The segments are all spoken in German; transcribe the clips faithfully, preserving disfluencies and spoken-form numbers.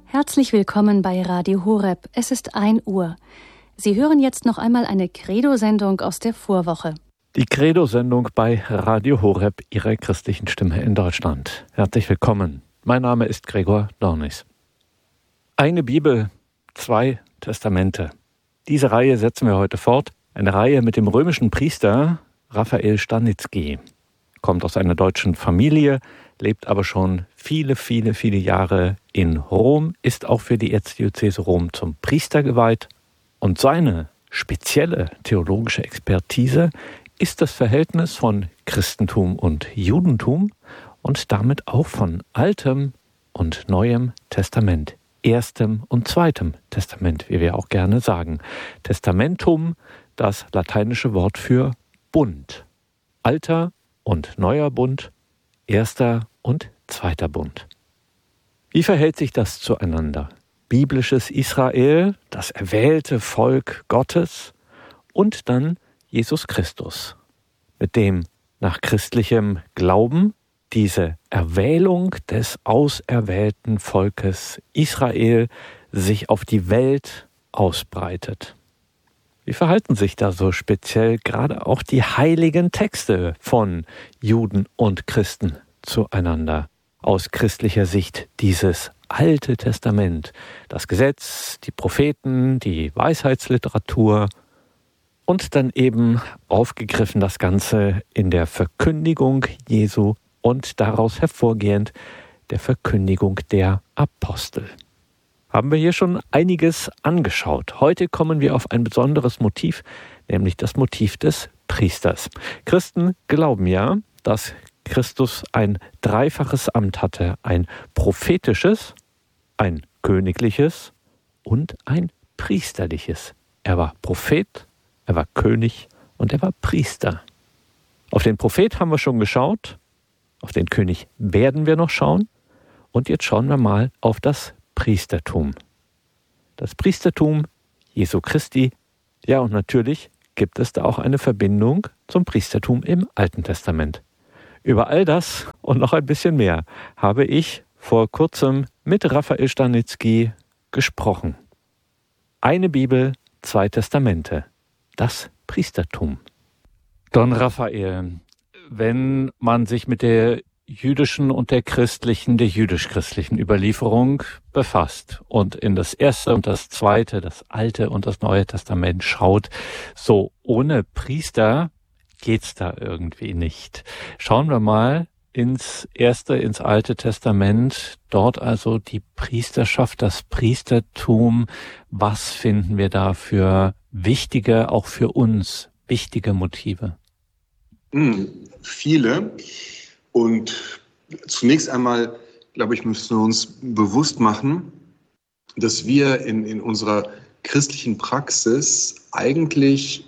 Herzlich willkommen bei Radio Horeb. Es ist ein Uhr. Sie hören jetzt noch einmal eine Credo-Sendung aus der Vorwoche. Die Credo-Sendung bei Radio Horeb, Ihrer christlichen Stimme in Deutschland. Herzlich willkommen. Mein Name ist Gregor Dornis. Eine Bibel, zwei Testamente. Diese Reihe setzen wir heute fort. Eine Reihe mit dem römischen Priester Raphael Stanitzky. Kommt aus einer deutschen Familie, lebt aber schon viele, viele, viele Jahre in Rom, ist auch für die Erzdiözese Rom zum Priester geweiht. Und seine spezielle theologische Expertise ist das Verhältnis von Christentum und Judentum und damit auch von Altem und Neuem Testament, Erstem und Zweitem Testament, wie wir auch gerne sagen. Testamentum, das lateinische Wort für Bund. Alter und Neuer Bund, Erster und Zweiter Bund. Wie verhält sich das zueinander? Biblisches Israel, das erwählte Volk Gottes und dann Jesus Christus, mit dem nach christlichem Glauben diese Erwählung des auserwählten Volkes Israel sich auf die Welt ausbreitet. Wie verhalten sich da so speziell gerade auch die heiligen Texte von Juden und Christen zueinander? Aus christlicher Sicht dieses Alte Testament, das Gesetz, die Propheten, die Weisheitsliteratur und dann eben aufgegriffen das Ganze in der Verkündigung Jesu und daraus hervorgehend der Verkündigung der Apostel. Haben wir hier schon einiges angeschaut. Heute kommen wir auf ein besonderes Motiv, nämlich das Motiv des Priesters. Christen glauben ja, dass Christus ein dreifaches Amt hatte, ein prophetisches, ein königliches und ein priesterliches. Er war Prophet, er war König und er war Priester. Auf den Prophet haben wir schon geschaut, auf den König werden wir noch schauen und jetzt schauen wir mal auf das Priestertum. Das Priestertum Jesu Christi, ja und natürlich gibt es da auch eine Verbindung zum Priestertum im Alten Testament. Über all das und noch ein bisschen mehr habe ich vor kurzem mit Raphael Stanitzky gesprochen. Eine Bibel, zwei Testamente, das Priestertum. Don Raphael, wenn man sich mit der jüdischen und der christlichen, der jüdisch-christlichen Überlieferung befasst und in das erste und das zweite, das Alte und das Neue Testament schaut, so ohne Priester geht's da irgendwie nicht. Schauen wir mal ins erste, ins Alte Testament, dort also die Priesterschaft, das Priestertum. Was finden wir da für wichtige, auch für uns wichtige Motive? Hm, viele. Und zunächst einmal, glaube ich, müssen wir uns bewusst machen, dass wir in, in unserer christlichen Praxis eigentlich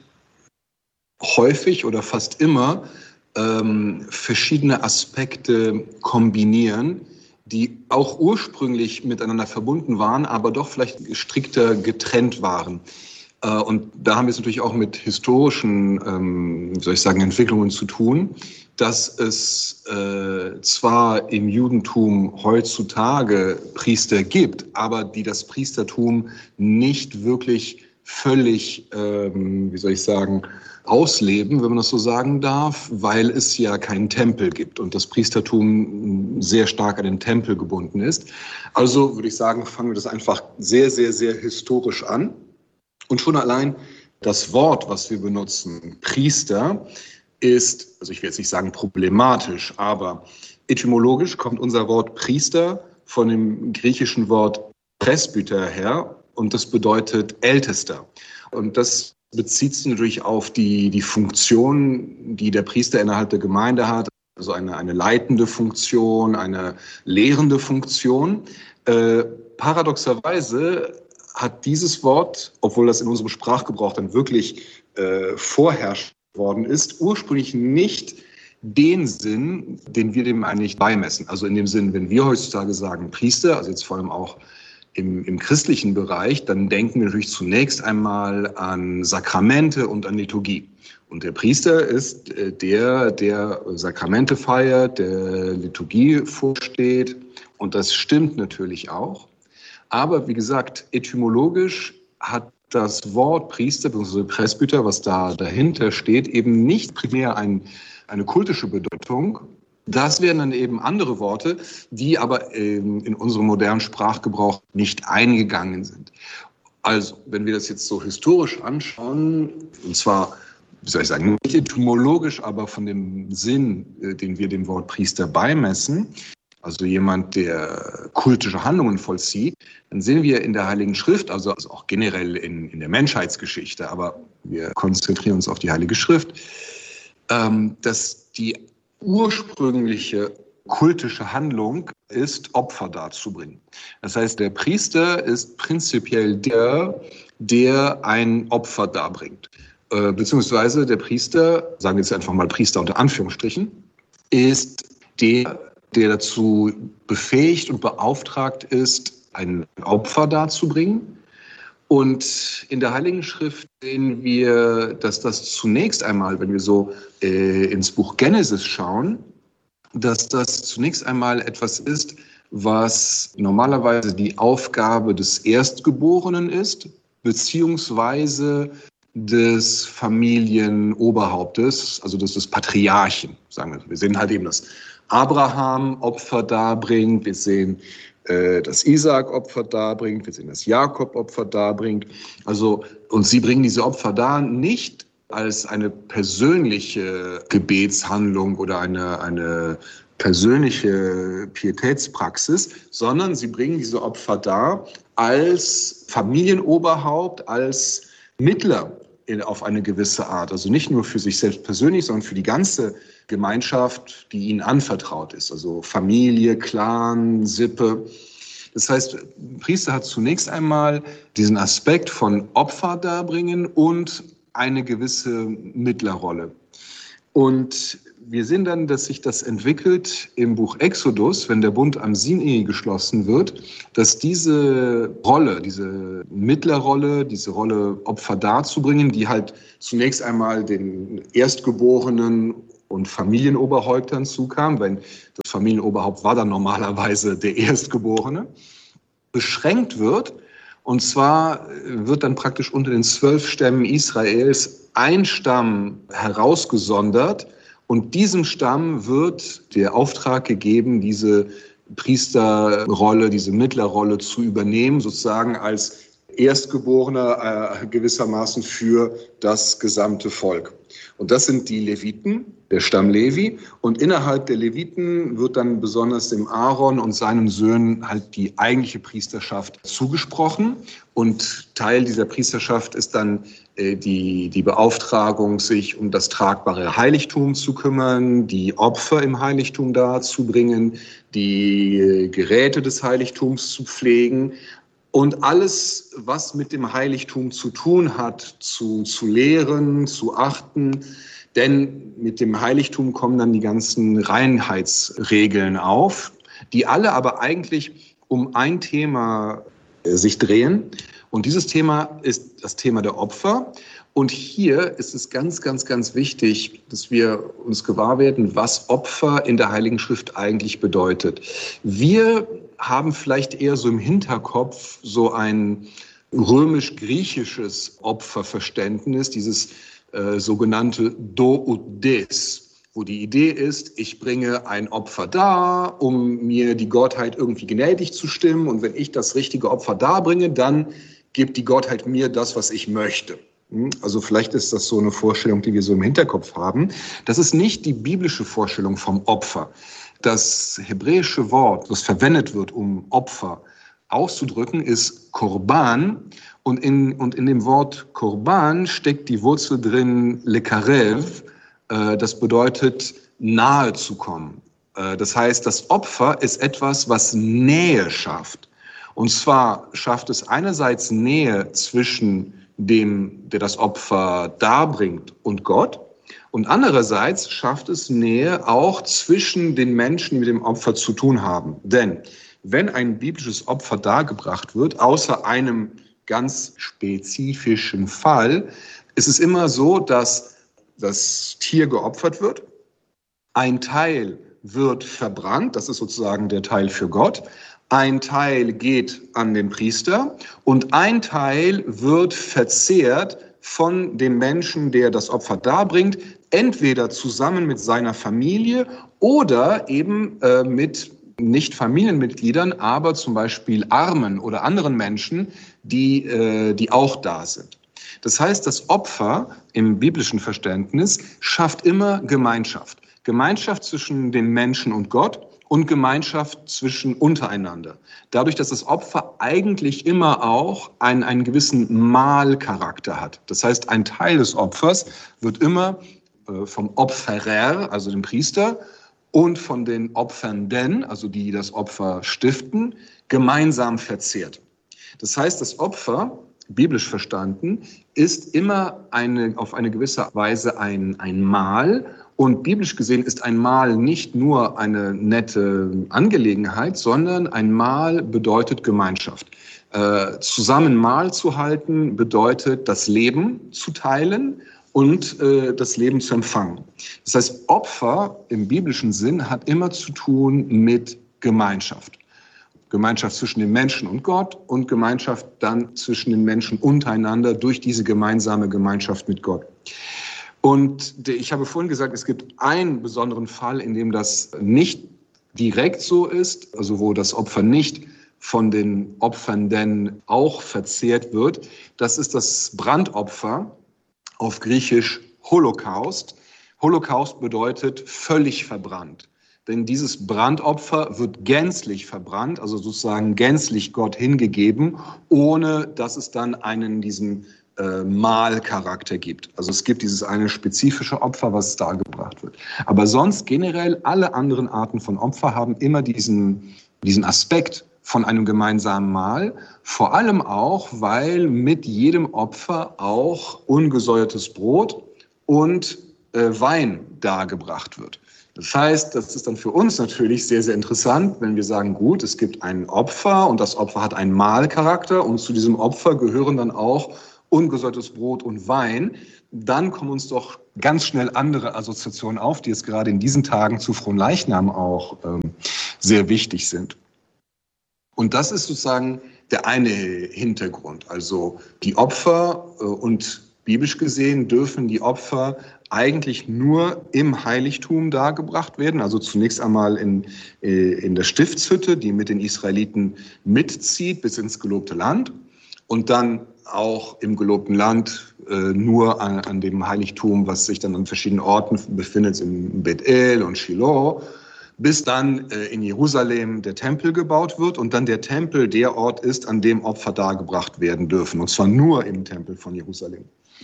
häufig oder fast immer ähm, verschiedene Aspekte kombinieren, die auch ursprünglich miteinander verbunden waren, aber doch vielleicht strikter getrennt waren. Äh, und da haben wir es natürlich auch mit historischen, ähm, wie soll ich sagen, Entwicklungen zu tun, dass es äh, zwar im Judentum heutzutage Priester gibt, aber die das Priestertum nicht wirklich völlig, ähm, wie soll ich sagen, ausleben, wenn man das so sagen darf, weil es ja keinen Tempel gibt und das Priestertum sehr stark an den Tempel gebunden ist. Also würde ich sagen, fangen wir das einfach sehr, sehr, sehr historisch an. Und schon allein das Wort, was wir benutzen, Priester, ist, also ich will jetzt nicht sagen problematisch, aber etymologisch kommt unser Wort Priester von dem griechischen Wort Presbyter her und das bedeutet Ältester. Und das bezieht sich natürlich auf die, die Funktion, die der Priester innerhalb der Gemeinde hat, also eine, eine leitende Funktion, eine lehrende Funktion. Äh, paradoxerweise hat dieses Wort, obwohl das in unserem Sprachgebrauch dann wirklich äh, vorherrscht worden ist, ursprünglich nicht den Sinn, den wir dem eigentlich beimessen. Also in dem Sinn, wenn wir heutzutage sagen Priester, also jetzt vor allem auch im, im christlichen Bereich, dann denken wir natürlich zunächst einmal an Sakramente und an Liturgie. Und der Priester ist der, der Sakramente feiert, der Liturgie vorsteht. Und das stimmt natürlich auch. Aber wie gesagt, etymologisch hat das Wort Priester bzw. Presbyter, was da dahinter steht, eben nicht primär ein, eine kultische Bedeutung. Das wären dann eben andere Worte, die aber ähm, in unserem modernen Sprachgebrauch nicht eingegangen sind. Also, wenn wir das jetzt so historisch anschauen, und zwar, wie soll ich sagen, nicht etymologisch, aber von dem Sinn, äh, den wir dem Wort Priester beimessen, also jemand, der kultische Handlungen vollzieht, dann sehen wir in der Heiligen Schrift, also, also auch generell in, in der Menschheitsgeschichte, aber wir konzentrieren uns auf die Heilige Schrift, ähm, dass die ursprüngliche kultische Handlung ist, Opfer darzubringen. Das heißt, der Priester ist prinzipiell der, der ein Opfer darbringt. Äh, beziehungsweise der Priester, sagen wir jetzt einfach mal Priester unter Anführungsstrichen, ist der, der dazu befähigt und beauftragt ist, ein Opfer darzubringen. Und in der Heiligen Schrift sehen wir, dass das zunächst einmal, wenn wir so äh, ins Buch Genesis schauen, dass das zunächst einmal etwas ist, was normalerweise die Aufgabe des Erstgeborenen ist, beziehungsweise des Familienoberhauptes, also des, des Patriarchen, sagen wir. Wir sehen halt eben, dass Abraham Opfer darbringt, wir sehen, äh, dass Isaak Opfer darbringt, wir sehen, dass Jakob Opfer darbringt. Also, und sie bringen diese Opfer dar nicht als eine persönliche Gebetshandlung oder eine, eine persönliche Pietätspraxis, sondern sie bringen diese Opfer dar als Familienoberhaupt, als Mittler in, auf eine gewisse Art. Also nicht nur für sich selbst persönlich, sondern für die ganze Gemeinschaft, die ihnen anvertraut ist. Also Familie, Clan, Sippe. Das heißt, ein Priester hat zunächst einmal diesen Aspekt von Opfer darbringen und eine gewisse Mittlerrolle. Und wir sehen dann, dass sich das entwickelt im Buch Exodus, wenn der Bund am Sinai geschlossen wird, dass diese Rolle, diese Mittlerrolle, diese Rolle Opfer darzubringen, die halt zunächst einmal den Erstgeborenen und Familienoberhäuptern zukam, weil das Familienoberhaupt war dann normalerweise der Erstgeborene, beschränkt wird. Und zwar wird dann praktisch unter den zwölf Stämmen Israels ein Stamm herausgesondert und diesem Stamm wird der Auftrag gegeben, diese Priesterrolle, diese Mittlerrolle zu übernehmen, sozusagen als Erstgeborener äh, gewissermaßen für das gesamte Volk. Und das sind die Leviten, der Stamm Levi. Und innerhalb der Leviten wird dann besonders dem Aaron und seinen Söhnen halt die eigentliche Priesterschaft zugesprochen. Und Teil dieser Priesterschaft ist dann äh, die, die Beauftragung, sich um das tragbare Heiligtum zu kümmern, die Opfer im Heiligtum darzubringen, die Geräte des Heiligtums zu pflegen. Und alles, was mit dem Heiligtum zu tun hat, zu, zu lehren, zu achten. Denn mit dem Heiligtum kommen dann die ganzen Reinheitsregeln auf, die alle aber eigentlich um ein Thema äh, sich drehen. Und dieses Thema ist das Thema der Opfer. Und hier ist es ganz, ganz, ganz wichtig, dass wir uns gewahr werden, was Opfer in der Heiligen Schrift eigentlich bedeutet. Wir haben vielleicht eher so im Hinterkopf so ein römisch-griechisches Opferverständnis, dieses äh, sogenannte Do ut des, wo die Idee ist, ich bringe ein Opfer dar, um mir die Gottheit irgendwie gnädig zu stimmen. Und wenn ich das richtige Opfer darbringe, dann gibt die Gottheit mir das, was ich möchte. Also vielleicht ist das so eine Vorstellung, die wir so im Hinterkopf haben. Das ist nicht die biblische Vorstellung vom Opfer. Das hebräische Wort, das verwendet wird, um Opfer auszudrücken, ist Korban. Und in, und in dem Wort Korban steckt die Wurzel drin, lekarev. Das bedeutet, nahe zu kommen. Das heißt, das Opfer ist etwas, was Nähe schafft. Und zwar schafft es einerseits Nähe zwischen dem, der das Opfer darbringt, und Gott. Und andererseits schafft es Nähe auch zwischen den Menschen, die mit dem Opfer zu tun haben. Denn wenn ein biblisches Opfer dargebracht wird, außer einem ganz spezifischen Fall, ist es immer so, dass das Tier geopfert wird. Ein Teil wird verbrannt, das ist sozusagen der Teil für Gott. Ein Teil geht an den Priester und ein Teil wird verzehrt von dem Menschen, der das Opfer darbringt, entweder zusammen mit seiner Familie oder eben äh, mit nicht Familienmitgliedern, aber zum Beispiel Armen oder anderen Menschen, die, äh, die auch da sind. Das heißt, das Opfer im biblischen Verständnis schafft immer Gemeinschaft. Gemeinschaft zwischen den Menschen und Gott und Gemeinschaft zwischen untereinander. Dadurch, dass das Opfer eigentlich immer auch einen, einen gewissen Mahlcharakter hat. Das heißt, ein Teil des Opfers wird immer äh, vom Opferer, also dem Priester, und von den Opfernden, also die das Opfer stiften, gemeinsam verzehrt. Das heißt, das Opfer, biblisch verstanden, ist immer eine, auf eine gewisse Weise ein, ein Mahl. Und biblisch gesehen ist ein Mahl nicht nur eine nette Angelegenheit, sondern ein Mahl bedeutet Gemeinschaft. Äh, zusammen Mahl zu halten bedeutet, das Leben zu teilen und äh, das Leben zu empfangen. Das heißt, Opfer im biblischen Sinn hat immer zu tun mit Gemeinschaft. Gemeinschaft zwischen den Menschen und Gott und Gemeinschaft dann zwischen den Menschen untereinander durch diese gemeinsame Gemeinschaft mit Gott. Und ich habe vorhin gesagt, es gibt einen besonderen Fall, in dem das nicht direkt so ist, also wo das Opfer nicht von den Opfernden auch verzehrt wird. Das ist das Brandopfer, auf Griechisch Holocaust. Holocaust bedeutet völlig verbrannt. Denn dieses Brandopfer wird gänzlich verbrannt, also sozusagen gänzlich Gott hingegeben, ohne dass es dann einen diesen äh, Mahlcharakter gibt. Also es gibt dieses eine spezifische Opfer, was dargebracht wird. Aber sonst generell alle anderen Arten von Opfer haben immer diesen, diesen Aspekt von einem gemeinsamen Mahl, vor allem auch, weil mit jedem Opfer auch ungesäuertes Brot und äh, Wein dargebracht wird. Das heißt, das ist dann für uns natürlich sehr, sehr interessant, wenn wir sagen, gut, es gibt ein Opfer und das Opfer hat einen Mahlcharakter und zu diesem Opfer gehören dann auch ungesäuertes Brot und Wein. Dann kommen uns doch ganz schnell andere Assoziationen auf, die jetzt gerade in diesen Tagen zu Fronleichnam auch ähm, sehr wichtig sind. Und das ist sozusagen der eine Hintergrund. Also die Opfer äh, und biblisch gesehen dürfen die Opfer eigentlich nur im Heiligtum dargebracht werden. Also zunächst einmal in, äh, in der Stiftshütte, die mit den Israeliten mitzieht bis ins gelobte Land. Und dann auch im gelobten Land äh, nur an, an dem Heiligtum, was sich dann an verschiedenen Orten befindet, in Bethel und Shiloh, bis dann äh, in Jerusalem der Tempel gebaut wird und dann der Tempel der Ort ist, an dem Opfer dargebracht werden dürfen. Und zwar nur im Tempel von Jerusalem.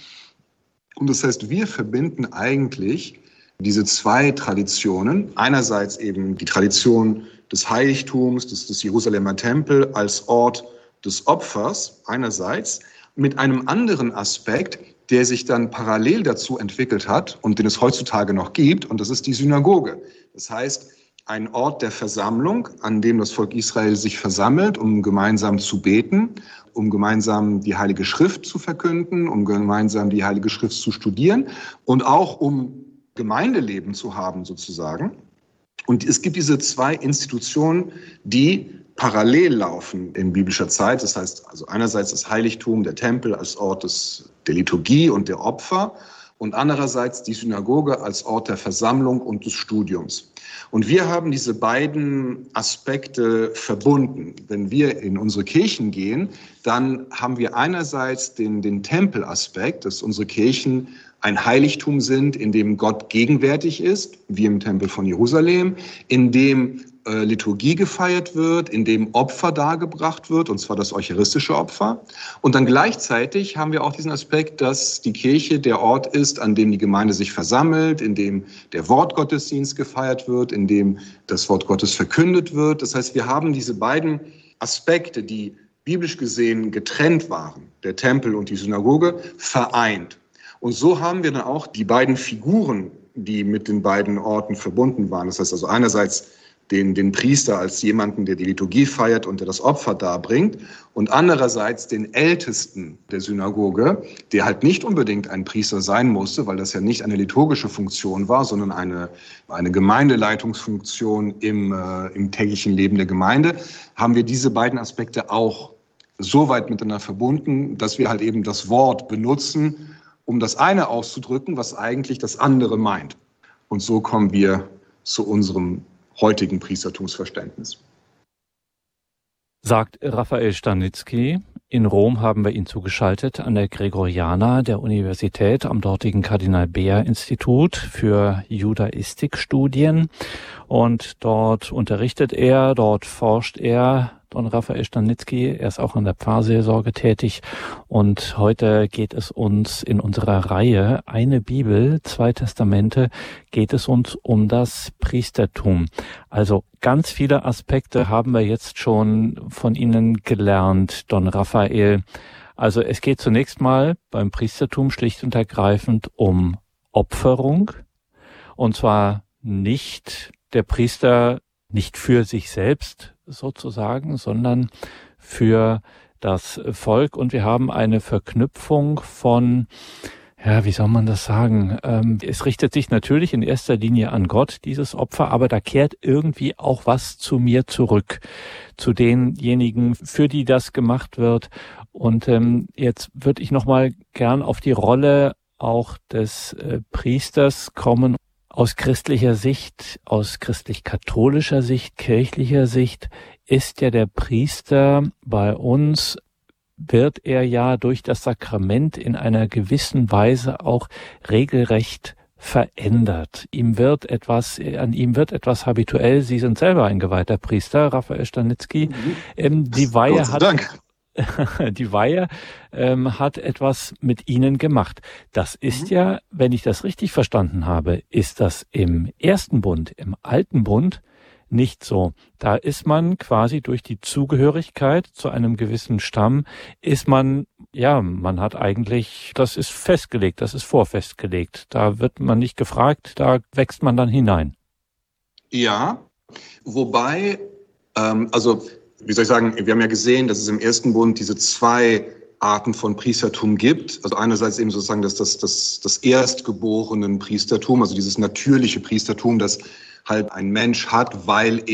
Und das heißt, wir verbinden eigentlich diese zwei Traditionen. Einerseits eben die Tradition des Heiligtums, des, des Jerusalemer Tempel als Ort des Opfers einerseits, mit einem anderen Aspekt, der sich dann parallel dazu entwickelt hat und den es heutzutage noch gibt, und das ist die Synagoge. Das heißt, ein Ort der Versammlung, an dem das Volk Israel sich versammelt, um gemeinsam zu beten, um gemeinsam die Heilige Schrift zu verkünden, um gemeinsam die Heilige Schrift zu studieren und auch um Gemeindeleben zu haben sozusagen. Und es gibt diese zwei Institutionen, die parallel laufen in biblischer Zeit. Das heißt also einerseits das Heiligtum, der Tempel als Ort des, der Liturgie und der Opfer und andererseits die Synagoge als Ort der Versammlung und des Studiums. Und wir haben diese beiden Aspekte verbunden. Wenn wir in unsere Kirchen gehen, dann haben wir einerseits den, den Tempelaspekt, dass unsere Kirchen ein Heiligtum sind, in dem Gott gegenwärtig ist, wie im Tempel von Jerusalem, in dem äh, Liturgie gefeiert wird, in dem Opfer dargebracht wird, und zwar das eucharistische Opfer. Und dann gleichzeitig haben wir auch diesen Aspekt, dass die Kirche der Ort ist, an dem die Gemeinde sich versammelt, in dem der Wortgottesdienst gefeiert wird, in dem das Wort Gottes verkündet wird. Das heißt, wir haben diese beiden Aspekte, die biblisch gesehen getrennt waren, der Tempel und die Synagoge, vereint. Und so haben wir dann auch die beiden Figuren, die mit den beiden Orten verbunden waren. Das heißt also einerseits den, den Priester als jemanden, der die Liturgie feiert und der das Opfer darbringt, und andererseits den Ältesten der Synagoge, der halt nicht unbedingt ein Priester sein musste, weil das ja nicht eine liturgische Funktion war, sondern eine, eine Gemeindeleitungsfunktion im, äh, im täglichen Leben der Gemeinde, haben wir diese beiden Aspekte auch so weit miteinander verbunden, dass wir halt eben das Wort benutzen, um das eine auszudrücken, was eigentlich das andere meint. Und so kommen wir zu unserem heutigen Priestertumsverständnis. Sagt Raphael Stanitzky. In Rom haben wir ihn zugeschaltet an der Gregoriana der Universität am dortigen Kardinal-Beer-Institut für Judaistikstudien. Und dort unterrichtet er, dort forscht er. Don Raphael Stanitzky, er ist auch in der Pfarrseelsorge tätig. Und heute geht es uns in unserer Reihe Eine Bibel, zwei Testamente, geht es uns um das Priestertum. Also ganz viele Aspekte haben wir jetzt schon von Ihnen gelernt, Don Raphael. Also es geht zunächst mal beim Priestertum schlicht und ergreifend um Opferung. Und zwar nicht der Priester, nicht für sich selbst sozusagen, sondern für das Volk. Und wir haben eine Verknüpfung von, ja, wie soll man das sagen? Ähm, es richtet sich natürlich in erster Linie an Gott, dieses Opfer, aber da kehrt irgendwie auch was zu mir zurück, zu denjenigen, für die das gemacht wird. Und ähm, jetzt würde ich nochmal gern auf die Rolle auch des äh, Priesters kommen. Aus christlicher Sicht, aus christlich-katholischer Sicht, kirchlicher Sicht ist ja der Priester bei uns, wird er ja durch das Sakrament in einer gewissen Weise auch regelrecht verändert. Ihm wird etwas, an ihm wird etwas habituell. Sie sind selber ein geweihter Priester, Raphael Stanitzky. Mhm. Ähm, die Weihe Gott sei Dank. hat... Die Weihe ähm, hat etwas mit Ihnen gemacht. Das ist mhm. ja, wenn ich das richtig verstanden habe, ist das im ersten Bund, im alten Bund nicht so. Da ist man quasi durch die Zugehörigkeit zu einem gewissen Stamm, ist man, ja, man hat eigentlich, das ist festgelegt, das ist vorfestgelegt. Da wird man nicht gefragt, da wächst man dann hinein. Ja, wobei, ähm, also wie soll ich sagen, wir haben ja gesehen, dass es im ersten Bund diese zwei Arten von Priestertum gibt. Also einerseits eben sozusagen das, das, das, das erstgeborenen Priestertum, also dieses natürliche Priestertum, das halt ein Mensch hat, weil